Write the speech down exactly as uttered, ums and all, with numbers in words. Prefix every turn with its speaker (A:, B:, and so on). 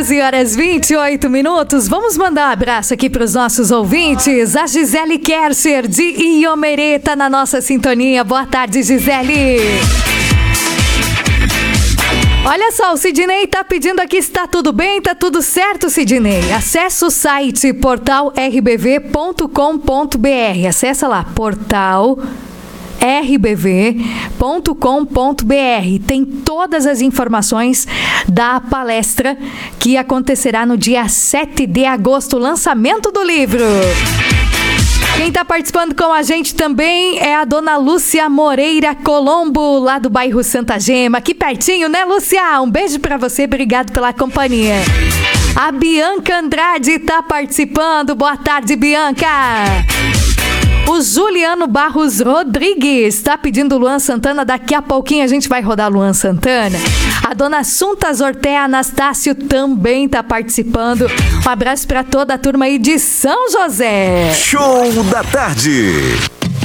A: doze horas e vinte e oito minutos. Vamos mandar um abraço aqui para os nossos ouvintes. A Gisele Kercher, de Iomerê, tá na nossa sintonia. Boa tarde, Gisele. Olha só, o Sidney tá pedindo aqui se tá tudo bem, tá tudo certo, Sidney. Acesse o site portal r b v ponto com ponto b r. Acessa lá, portal r b v ponto com ponto b r. Tem todas as informações da palestra que acontecerá no dia sete de agosto, lançamento do livro. Quem está participando com a gente também é a dona Lúcia Moreira Colombo, lá do bairro Santa Gema, aqui pertinho, né, Lúcia? Um beijo para você, obrigado pela companhia. A Bianca Andrade está participando, boa tarde, Bianca. O Juliano Barros Rodrigues está pedindo Luan Santana. Daqui a pouquinho a gente vai rodar Luan Santana. A dona Assunta Zortea Anastácio também está participando. Um abraço para toda a turma aí de São José.
B: Show da tarde.